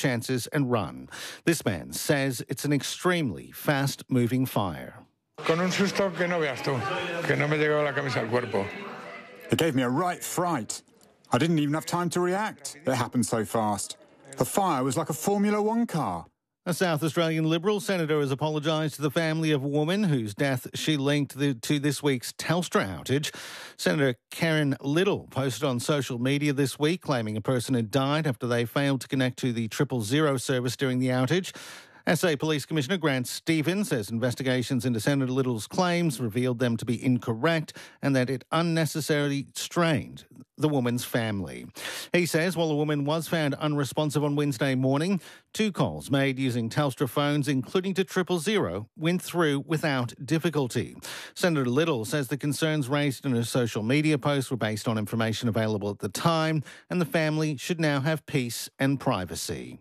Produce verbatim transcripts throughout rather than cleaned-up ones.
chances and run. This man says it's an extremely fast-moving fire. Con un susto que no veas tú, que no me llegaba la camisa al cuerpo. It gave me a right fright. I didn't even have time to react. It happened so fast. The fire was like a Formula One car. A South Australian Liberal senator has apologised to the family of a woman whose death she linked the, to this week's Telstra outage. Senator Karen Little posted on social media this week claiming a person had died after they failed to connect to the triple zero service during the outage. S A Police Commissioner Grant Stevens says investigations into Senator Little's claims revealed them to be incorrect and that it unnecessarily strained the woman's family. He says while the woman was found unresponsive on Wednesday morning, two calls made using Telstra phones, including to triple zero, went through without difficulty. Senator Little says the concerns raised in her social media post were based on information available at the time, and the family should now have peace and privacy.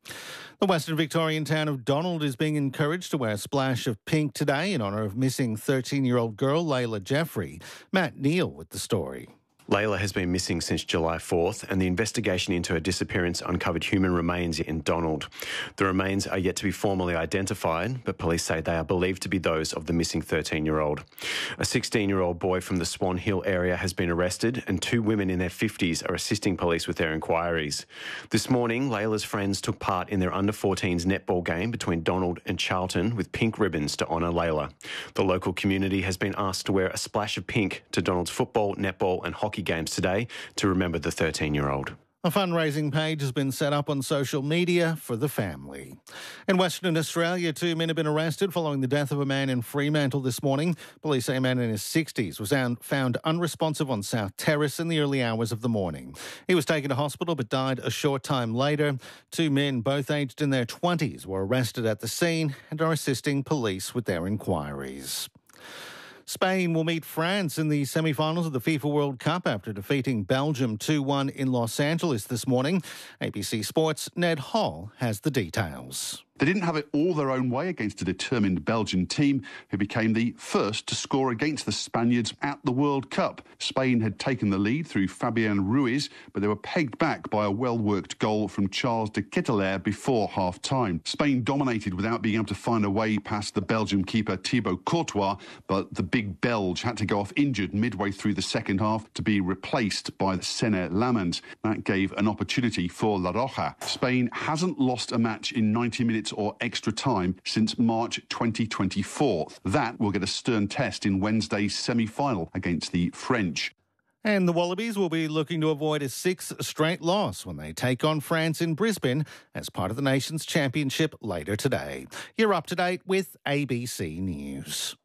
The Western Victorian town of Donald is being encouraged to wear a splash of pink today in honour of missing thirteen-year-old girl Layla Jeffrey. Matt Neal with the story. Layla has been missing since July fourth, and the investigation into her disappearance uncovered human remains in Donald. The remains are yet to be formally identified, but police say they are believed to be those of the missing thirteen-year-old. A sixteen-year-old boy from the Swan Hill area has been arrested, and two women in their fifties are assisting police with their inquiries. This morning, Layla's friends took part in their under fourteens netball game between Donald and Charlton with pink ribbons to honour Layla. The local community has been asked to wear a splash of pink to Donald's football, netball and hockey games today to remember the thirteen-year-old. A fundraising page has been set up on social media for the family. In Western Australia, two men have been arrested following the death of a man in Fremantle this morning. Police say a man in his sixties was found unresponsive on South Terrace in the early hours of the morning. He was taken to hospital but died a short time later. Two men, both aged in their twenties, were arrested at the scene and are assisting police with their inquiries. Spain will meet France in the semi-finals of the FIFA World Cup after defeating Belgium two one in Los Angeles this morning. A B C Sports' Ned Hall has the details. They didn't have it all their own way against a determined Belgian team who became the first to score against the Spaniards at the World Cup. Spain had taken the lead through Fabian Ruiz, but they were pegged back by a well-worked goal from Charles de Ketelaere before half-time. Spain dominated without being able to find a way past the Belgian keeper Thibaut Courtois, but the big Belge had to go off injured midway through the second half to be replaced by Sene Lammens. That gave an opportunity for La Roja. Spain hasn't lost a match in ninety minutes or extra time since March twenty twenty-four. That will get a stern test in Wednesday's semi-final against the French. And the Wallabies will be looking to avoid a sixth straight loss when they take on France in Brisbane as part of the Nations Championship later today. You're up to date with A B C News.